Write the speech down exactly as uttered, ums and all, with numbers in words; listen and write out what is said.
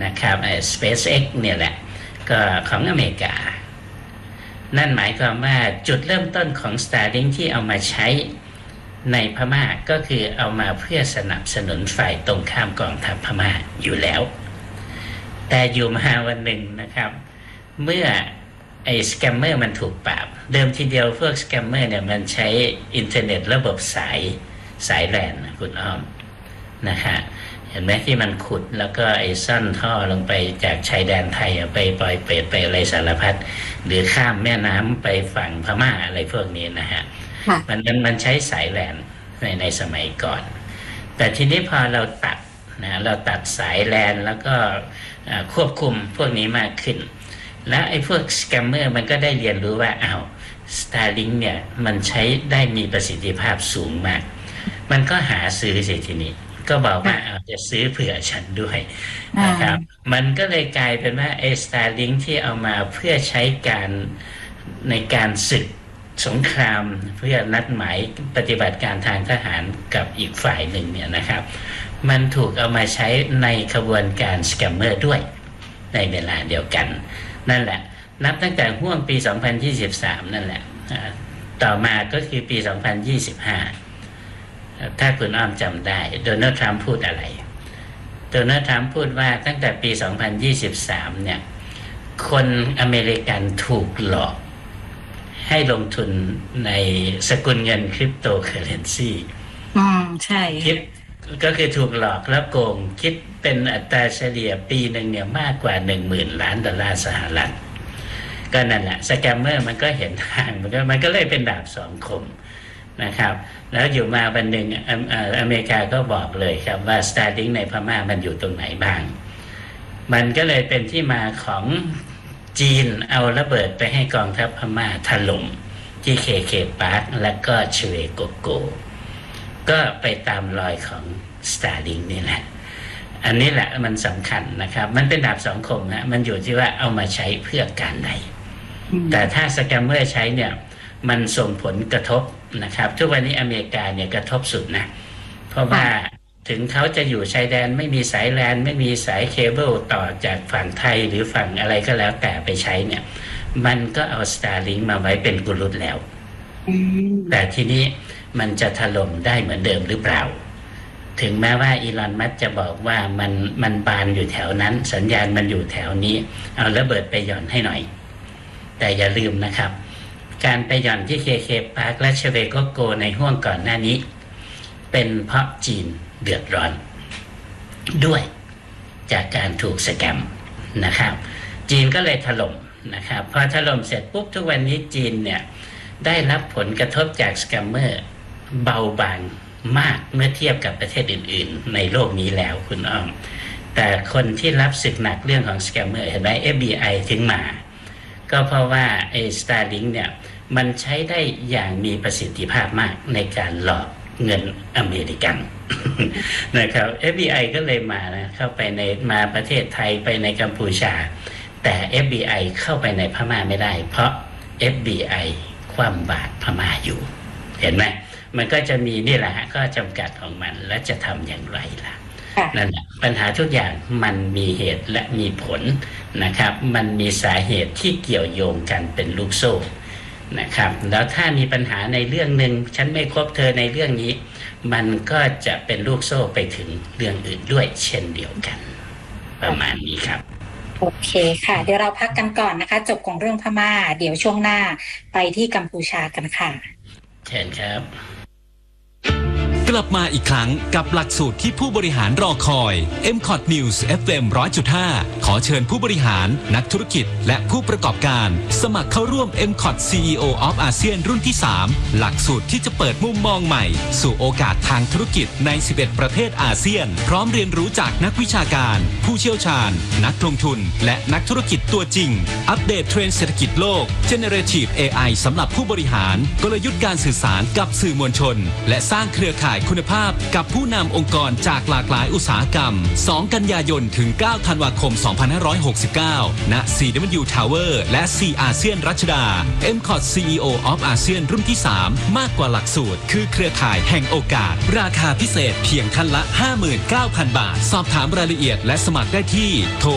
นะครับไอ้ SpaceX เนี่ยแหละก็ของอเมริกานั่นหมายความว่าจุดเริ่มต้นของ Starlink ที่เอามาใช้ในพม่าก็คือเอามาเพื่อสนับสนุนฝ่ายตรงข้ามกองทัพพม่าอยู่แล้วแต่อยู่มาวันหนึ่งนะครับเมื่อไอ้สแกมเมอร์มันถูกปราบเดิมทีเดียวพวกสแกมเมอร์เนี่ยมันใช้อินเทอร์เน็ตระบบสายสายแลนคุณอ้อมนะคะเห็นไหมที่มันขุดแล้วก็ไอ้ซ่อนท่อลงไปจากชายแดนไทยไปปล่อยเปรตไปอะไรสารพัดหรือข้ามแม่น้ำไปฝั่งพม่าอะไรพวกนี้นะฮะมันมันมันใช้สายแลนในในสมัยก่อนแต่ทีนี้พอเราตัดนะเราตัดสายแลนแล้วก็ควบคุมพวกนี้มากขึ้นแล้วไอ้พวกสแกมเมอร์มันก็ได้เรียนรู้ว่าอ้าว Starlink เนี่ยมันใช้ได้มีประสิทธิภาพสูงมากมันก็หาซื้อสิทีนี้ก็บอกว่าเอาจะซื้อเผื่อฉันด้วยนะครับมันก็เลยกลายเป็นว่าไอ้ Starlink ที่เอามาเพื่อใช้การในการศึกสงครามเพื่อนัดหมายปฏิบัติการทางทหารกับอีกฝ่ายหนึ่งเนี่ยนะครับมันถูกเอามาใช้ในขบวนการสแกมเมอร์ด้วยในเวลาเดียวกันนั่นแหละนับตั้งแต่ห่วงปีสองพันยี่สิบสามนั่นแหละต่อมาก็คือปีสองพันยี่สิบห้าถ้าคุณอ้อมจำได้โดนัลด์ทรัมป์พูดอะไรโดนัลด์ทรัมป์พูดว่าตั้งแต่ปีสองพันยี่สิบสามเนี่ยคนอเมริกันถูกหลอกให้ลงทุนในสกุลเงินคริปโตเคอเรนซีอืมใช่คิดก็คือถูกหลอกแล้วโกงคิดเป็นอัตราเฉลี่ยปีหนึ่งเนี่ยมากกว่าหนึ่งหมื่นล้านดอลลาร์สหรัฐก็นั่นแหละสแกมเมอร์มันก็เห็นทางมันก็มันก็เลยเป็นดาบสองคมนะครับแล้วอยู่มาวันหนึ่งอเมริกาก็บอกเลยครับว่า Starlink ในพม่ามันอยู่ตรงไหนบ้างมันก็เลยเป็นที่มาของจีนเอาระเบิดไปให้กองทัพพม่าถล่มที่เคเคปาร์คและก็ชเวโกโกก็ไปตามรอยของ Starlink นี่แหละอันนี้แหละมันสำคัญนะครับมันเป็นดาบสองคมนะมันอยู่ที่ว่าเอามาใช้เพื่อการใดแต่ถ้าสแกมเมอร์ใช้เนี่ยมันส่งผลกระทบนะครับทุกวันนี้อเมริกาเนี่ยกระทบสุดนะเพราะว่าถึงเขาจะอยู่ชายแดนไม่มีสายแลนไม่มีสายเคเบิลต่อจากฝั่งไทยหรือฝั่งอะไรก็แล้วแต่ไปใช้เนี่ยมันก็เอา Starlink มาไว้เป็นกุลุตแล้วแต่ทีนี้มันจะถล่มได้เหมือนเดิมหรือเปล่าถึงแม้ว่าอีลอนมัสก์จะบอกว่ามันมันบานอยู่แถวนั้นสัญญาณมันอยู่แถวนี้เอาระเบิดไปหย่อนให้หน่อยแต่อย่าลืมนะครับการไปหย่อนที่เคเคปาร์คและชเวโกโกในห้วงก่อนหน้านี้เป็นเพราะจีนเดือดร้อนด้วยจากการถูกสแกมนะครับจีนก็เลยถล่มนะครับพอถล่มเสร็จปุ๊บทุกวันนี้จีนเนี่ยได้รับผลกระทบจากสแกมเมอร์เบาบางมากเมื่อเทียบกับประเทศอื่นๆในโลกนี้แล้วคุณอ้อมแต่คนที่รับศึกหนักเรื่องของสแกมเมอร์เห็นไหม เอฟ บี ไอ ถึงมาก็เพราะว่าไอ้ Starlink เนี่ยมันใช้ได้อย่างมีประสิทธิภาพมากในการหลอกเงินอเมริกัน นะครับ เอฟ บี ไอ ก็เลยมานะเข้าไปในมาประเทศไทยไปในกัมพูชาแต่ เอฟ บี ไอ เข้าไปในพม่าไม่ได้เพราะ เอฟ บี ไอ คว่ำบาตรพม่าอยู่เห็นไหมมันก็จะมีนี่แหละก็จำกัดของมันและจะทำอย่างไรล่ะนั่นแหละปัญหาทุกอย่างมันมีเหตุและมีผลนะครับมันมีสาเหตุที่เกี่ยวโยงกันเป็นลูกโซ่นะครับแล้วถ้ามีปัญหาในเรื่องหนึ่งฉันไม่ครบเธอในเรื่องนี้มันก็จะเป็นลูกโซ่ไปถึงเรื่องอื่นด้วยเช่นเดียวกันประมาณนี้ครับโอเคค่ะเดี๋ยวเราพักกันก่อนนะคะจบของเรื่องพม่าเดี๋ยวช่วงหน้าไปที่กัมพูชากันค่ะเชิญครับกลับมาอีกครั้งกับหลักสูตรที่ผู้บริหารรอคอย เอ็ม คอท News เอฟ เอ็ม หนึ่งร้อยจุดห้า ขอเชิญผู้บริหารนักธุรกิจและผู้ประกอบการสมัครเข้าร่วม เอ็ม คอท ซี อี โอ of อาเซียนรุ่นที่สามหลักสูตรที่จะเปิดมุมมองใหม่สู่โอกาสทางธุรกิจในสิบเอ็ดประเทศอาเซียนพร้อมเรียนรู้จากนักวิชาการผู้เชี่ยวชาญนักลงทุนและนักธุรกิจตัวจริงอัปเดตเทรนด์เศรษฐกิจโลก Generative เอ ไอ สำหรับผู้บริหารกลยุทธ์การสื่อสารกับสื่อมวลชนและสร้างเครือข่ายคุณภาพกับผู้นำองค์กรจากหลากหลายอุตสาหกรรมสองกันยายนถึงเก้าธันวาคมสองพันห้าร้อยหกสิบเก้าณ ซี ดับเบิลยู Tower และ C อาเซียนรัชดา เอ็ม คอท ซี อี โอ of อาเซียนรุ่นที่สามมากกว่าหลักสูตรคือเครือข่ายแห่งโอกาสราคาพิเศษเพียงท่านละ ห้าหมื่นเก้าพัน บาทสอบถามรายละเอียดและสมัครได้ที่โทร